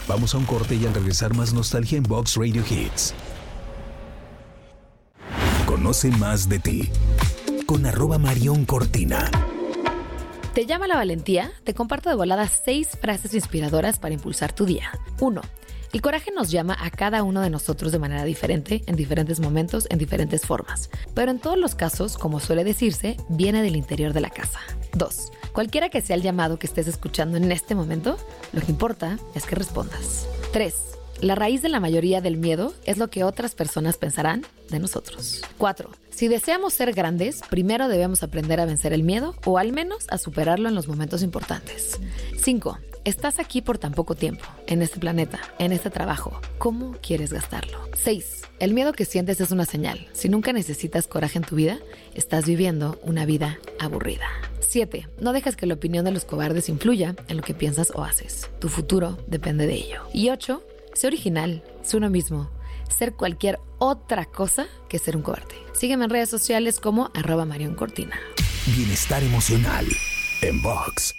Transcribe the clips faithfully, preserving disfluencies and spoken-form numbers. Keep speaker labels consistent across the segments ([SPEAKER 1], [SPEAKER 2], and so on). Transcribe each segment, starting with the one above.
[SPEAKER 1] Vamos a un corte y al regresar más nostalgia en Vox Radio Hits. Conoce más de ti con arroba Marión Cortina.
[SPEAKER 2] ¿Te llama la valentía? Te comparto de volada seis frases inspiradoras para impulsar tu día. uno. El coraje nos llama a cada uno de nosotros de manera diferente, en diferentes momentos, en diferentes formas. Pero en todos los casos, como suele decirse, viene del interior de la casa. dos. Cualquiera que sea el llamado que estés escuchando en este momento, lo que importa es que respondas. tres. La raíz de la mayoría del miedo es lo que otras personas pensarán de nosotros. cuatro. Si deseamos ser grandes, primero debemos aprender a vencer el miedo o al menos a superarlo en los momentos importantes. cinco. Estás aquí por tan poco tiempo, en este planeta, en este trabajo. ¿Cómo quieres gastarlo? seis. El miedo que sientes es una señal. Si nunca necesitas coraje en tu vida, estás viviendo una vida aburrida. siete. No dejes que la opinión de los cobardes influya en lo que piensas o haces. Tu futuro depende de ello. Y ocho. Sé original, sé uno mismo. Ser cualquier otra cosa que ser un cobarde. Sígueme en redes sociales como arroba Marión Cortina.
[SPEAKER 1] Bienestar emocional en Vox.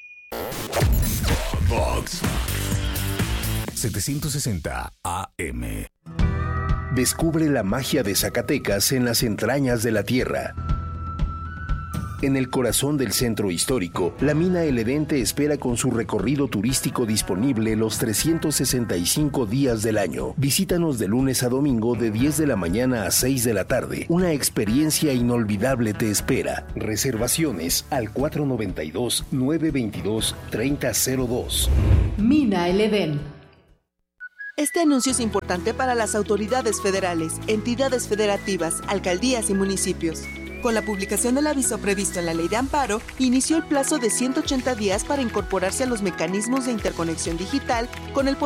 [SPEAKER 1] Vox setecientos sesenta A M.
[SPEAKER 3] Descubre la magia de Zacatecas en las entrañas de la tierra. En el corazón del centro histórico, la mina El Edén te espera con su recorrido turístico disponible los trescientos sesenta y cinco días del año. Visítanos de lunes a domingo de diez de la mañana a seis de la tarde. Una experiencia inolvidable te espera. Reservaciones al cuatro noventa y dos, nueve veintidós, treinta cero dos.
[SPEAKER 4] Mina El Edén.
[SPEAKER 5] Este anuncio es importante para las autoridades federales, entidades federativas, alcaldías y municipios. Con la publicación del aviso previsto en la Ley de Amparo, inició el plazo de ciento ochenta días para incorporarse a los mecanismos de interconexión digital con el